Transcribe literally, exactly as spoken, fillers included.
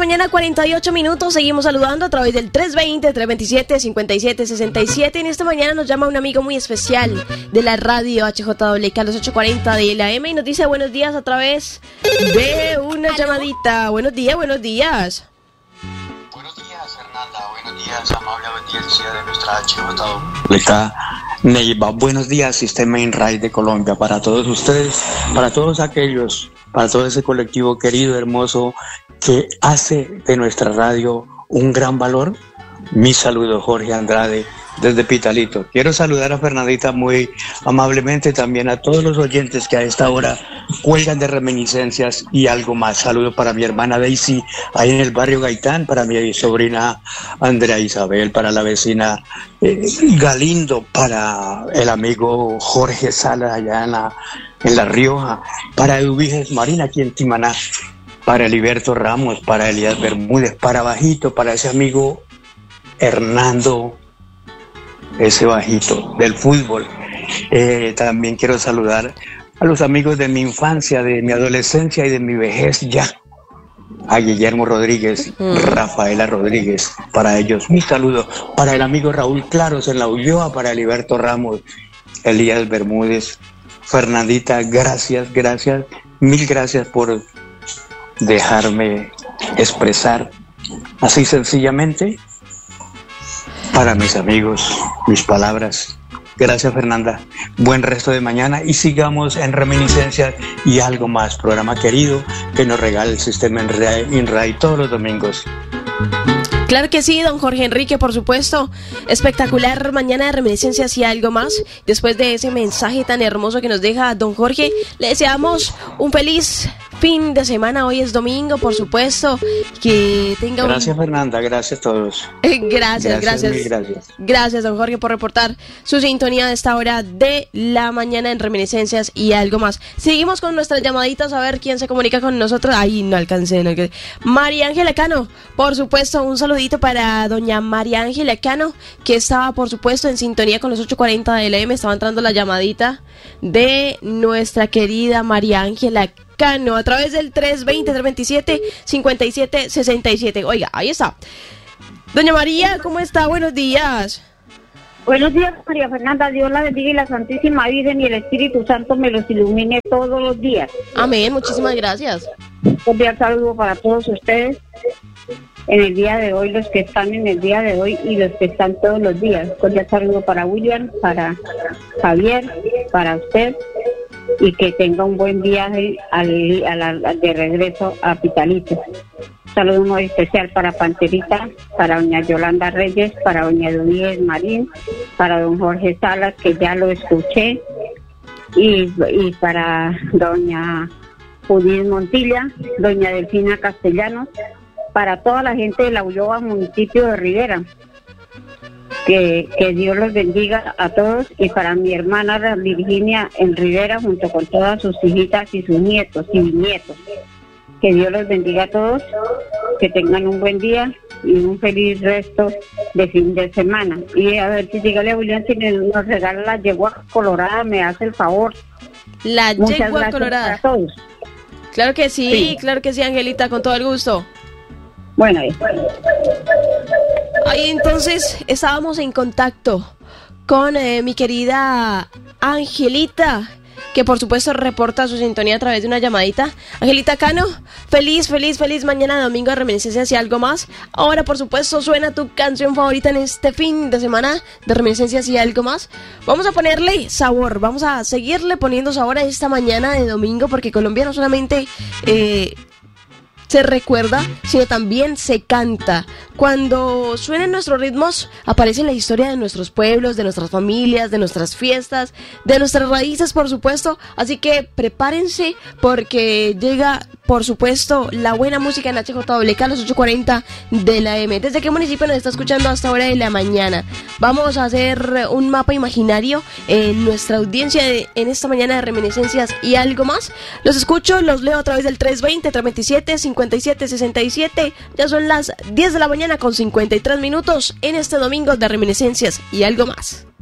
mañana, cuarenta y ocho minutos. Seguimos saludando a través del tres veinte, tres veintisiete, cincuenta y siete sesenta y siete. En esta mañana nos llama un amigo muy especial de la radio H J W K, los ocho cuarenta de la M, y nos dice buenos días a través de una ¿Aló? llamadita. Buenos días, buenos días. Buenos días, Fernanda. Buenos días, amable audiencia de nuestra H J W K Neiva. Buenos días, Sistema INRAI de Colombia. Para todos ustedes, para todos aquellos, para todo ese colectivo querido, hermoso, que hace de nuestra radio un gran valor. Mi saludo, Jorge Andrade, desde Pitalito. Quiero saludar a Fernandita muy amablemente, también a todos los oyentes que a esta hora cuelgan de reminiscencias y algo más. Saludo para mi hermana Daisy, ahí en el barrio Gaitán, para mi sobrina Andrea Isabel, para la vecina eh, Galindo, para el amigo Jorge Sala, allá en la, en la Rioja, para Eduviges Marina, aquí en Timaná, para Heriberto Ramos, para Elías Bermúdez, para Bajito, para ese amigo Hernando, ese bajito del fútbol. Eh, también quiero saludar a los amigos de mi infancia, de mi adolescencia y de mi vejez ya. A Guillermo Rodríguez, mm. Rafaela Rodríguez, para ellos mi saludo. Para el amigo Raúl Claros en la Ulloa, para Heriberto Ramos, Elías Bermúdez, Fernandita, gracias, gracias, mil gracias por dejarme expresar así sencillamente para mis amigos, mis palabras. Gracias, Fernanda. Buen resto de mañana y sigamos en reminiscencias y algo más. Programa querido que nos regala el Sistema INRAI todos los domingos. Claro que sí, don Jorge Enrique, por supuesto. Espectacular mañana de reminiscencias y algo más. Después de ese mensaje tan hermoso que nos deja don Jorge, le deseamos un feliz fin de semana. Hoy es domingo, por supuesto. Que tenga un... Gracias, Fernanda. Gracias a todos. gracias, gracias. Gracias, gracias. Gracias, don Jorge, por reportar su sintonía de esta hora de la mañana en reminiscencias y algo más. Seguimos con nuestras llamaditas a ver quién se comunica con nosotros. Ahí no alcancé. No alcancé. María Ángela Cano, por supuesto, un saludito para doña María Ángela Cano, que estaba, por supuesto, en sintonía con los ocho cuarenta de la M. Estaba entrando la llamadita de nuestra querida María Ángela Cano a través del tres veinte, tres veintisiete, cincuenta y siete sesenta y siete. Oiga, ahí está. Doña María, ¿cómo está? Buenos días. Buenos días, María Fernanda. Dios la bendiga y la Santísima Virgen y el Espíritu Santo me los ilumine todos los días. Amén, muchísimas gracias. Un cordial saludo para todos ustedes en el día de hoy, los que están en el día de hoy y los que están todos los días. Un cordial saludo para William, para Javier, para usted, y que tenga un buen viaje al, al, al de regreso a Pitalito. Saludo muy especial para Panterita, para doña Yolanda Reyes, para doña Eduviges Marín, para don Jorge Salas, que ya lo escuché, y, y para doña Judith Montilla, doña Delfina Castellanos, para toda la gente de la Ulloa, municipio de Rivera. Que, que Dios los bendiga a todos, y para mi hermana Virginia en Rivera, junto con todas sus hijitas y sus nietos y bisnietos. Que Dios los bendiga a todos, que tengan un buen día y un feliz resto de fin de semana. Y a ver si dígale a William si nos regala la yegua colorada, me hace el favor. La yegua colorada. A todos. Claro que sí, sí, claro que sí, Angelita, con todo el gusto. Bueno, ahí. Ahí entonces estábamos en contacto con eh, mi querida Angelita, que por supuesto reporta su sintonía a través de una llamadita. Angelita Cano, feliz, feliz, feliz mañana de domingo de reminiscencias y algo más. Ahora por supuesto suena tu canción favorita en este fin de semana de reminiscencias y algo más. Vamos a ponerle sabor, vamos a seguirle poniendo sabor a esta mañana de domingo, porque Colombia no solamente... Eh, se recuerda, sino también se canta. Cuando suenan nuestros ritmos, aparece la historia de nuestros pueblos, de nuestras familias, de nuestras fiestas, de nuestras raíces, por supuesto. Así que prepárense, porque llega, por supuesto, la buena música en H J W K, los ocho cuarenta de la M. ¿Desde qué municipio nos está escuchando hasta hora de la mañana? Vamos a hacer un mapa imaginario en nuestra audiencia de, en esta mañana de reminiscencias y algo más. Los escucho, los leo a través del tres veinte, tres veintisiete, cincuenta y siete sesenta y siete. Ya son las diez de la mañana con cincuenta y tres minutos en este domingo de reminiscencias y algo más.